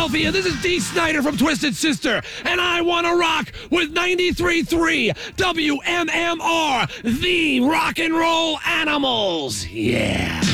Philadelphia. This is Dee Snider from Twisted Sister, and I want to rock with 93.3 WMMR, the rock and roll animals. Yeah.